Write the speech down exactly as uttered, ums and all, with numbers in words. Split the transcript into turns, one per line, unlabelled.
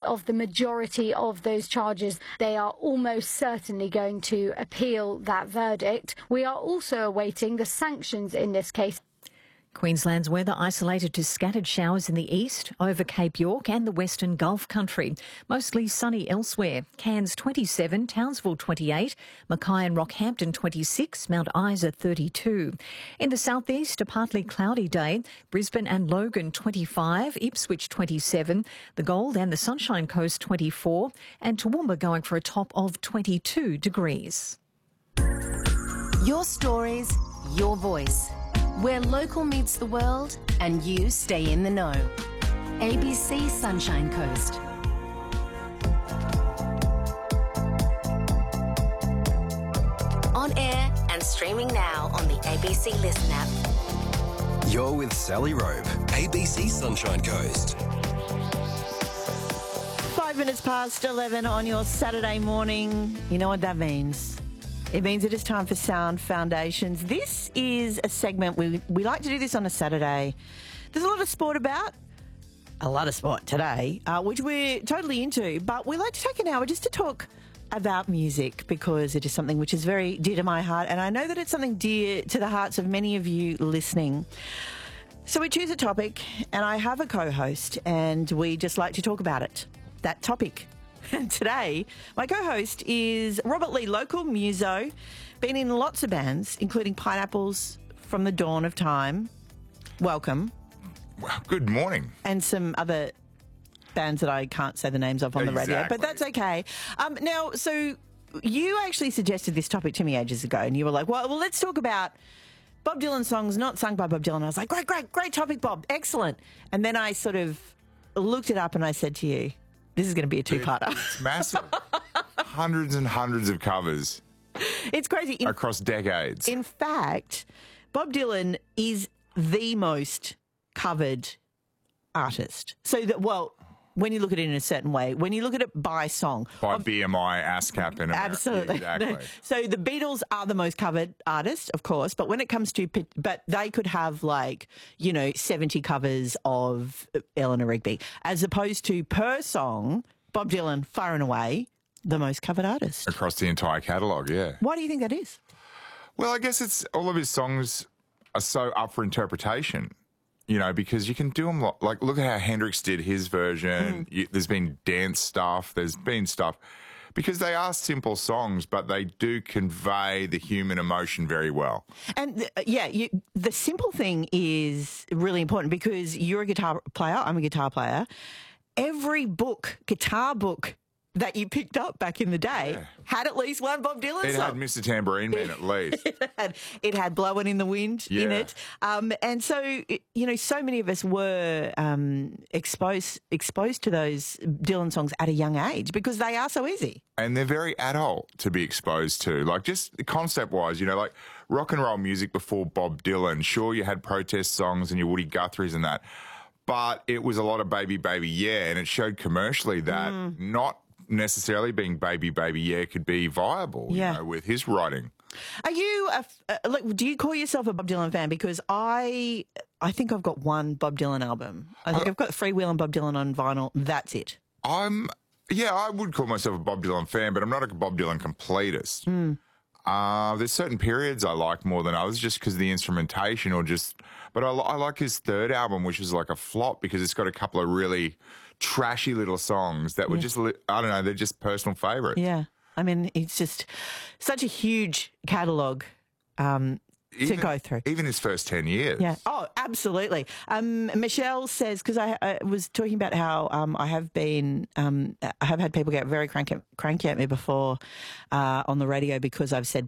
of the majority of those charges. They are almost certainly going to appeal that verdict. We are also awaiting the sanctions in this case.
Queensland's weather isolated to scattered showers in the east, over Cape York and the Western Gulf country. Mostly sunny elsewhere. Cairns twenty-seven, Townsville twenty-eight, Mackay and Rockhampton twenty-six, Mount Isa thirty-two. In the southeast, a partly cloudy day. Brisbane and Logan twenty-five, Ipswich twenty-seven, the Gold and the Sunshine Coast twenty-four, and Toowoomba going for a top of twenty-two degrees.
Your stories, your voice. Where local meets the world and you stay in the know. A B C Sunshine Coast. On air and streaming now on the A B C Listen app.
You're with Sally Rope, A B C Sunshine Coast.
Five minutes past eleven on your Saturday morning. You know what that means. It means it is time for Sound Foundations. This is a segment, we, we like to do this on a Saturday. There's a lot of sport about, a lot of sport today, uh, which we're totally into, but we like to take an hour just to talk about music because it is something which is very dear to my heart, and I know that it's something dear to the hearts of many of you listening. So we choose a topic, and I have a co-host, and we just like to talk about it, that topic. And today, my co-host is Robert Lee, local muso, been in lots of bands, including Pineapples, From the Dawn of Time. Welcome.
Well, good morning.
And some other bands that I can't say the names of on
Exactly.
the radio, but that's okay. Um, now, so you actually suggested this topic to me ages ago, and you were like, well, well, let's talk about Bob Dylan songs not sung by Bob Dylan. I was like, great, great, great topic, Bob. Excellent. And then I sort of looked it up and I said to you, this is going to be a two-parter.
It's massive. Hundreds and hundreds of covers.
It's crazy. In,
across decades.
In fact, Bob Dylan is the most covered artist. So that, well, when you look at it in a certain way, when you look at it by song.
By
of,
B M I, ASCAP in America.
Absolutely.
Exactly.
So the Beatles are the most covered artist, of course, but when it comes to, but they could have like, you know, seventy covers of Eleanor Rigby, as opposed to per song, Bob Dylan, far and away, the most covered artist.
Across the entire catalogue, yeah.
Why do you think that is?
Well, I guess it's all of his songs are so up for interpretation. You know, because you can do them like, like look at how Hendrix did his version. Mm. You, there's been dance stuff. There's been stuff because they are simple songs, but they do convey the human emotion very well.
And uh, yeah, you, the simple thing is really important because you're a guitar player. I'm a guitar player. Every book, guitar book that you picked up back in the day yeah. had at least one Bob Dylan
it
song.
It had Mister Tambourine Man at least.
it, had, it had Blowin' in the Wind
yeah.
in it. Um, and so, you know, so many of us were um, exposed exposed to those Dylan songs at a young age because they are so easy.
And they're very adult to be exposed to. Like just concept-wise, you know, like rock and roll music before Bob Dylan. Sure, you had protest songs and your Woody Guthries and that. But it was a lot of Baby, Baby, Yeah. And it showed commercially that mm. not necessarily being Baby Baby Yeah could be viable
yeah.
you know, with his writing.
Are you a, uh, like do you call yourself a Bob Dylan fan? Because I I think I've got one Bob Dylan album. I think uh, I've got Freewheelin' Bob Dylan on vinyl. That's it.
I'm yeah, I would call myself a Bob Dylan fan, but I'm not a Bob Dylan completist.
Mm.
Uh, there's certain periods I like more than others just because of the instrumentation or just but I, I like his third album, which is like a flop because it's got a couple of really trashy little songs that were yeah. just, I don't know, they're just personal favourites.
Yeah. I mean, it's just such a huge catalogue um,
even,
to go through.
Even his first ten years.
Yeah. Oh, absolutely. Um, Michelle says, because I, I was talking about how um, I have been, um, I have had people get very cranky, cranky at me before uh, on the radio because I've said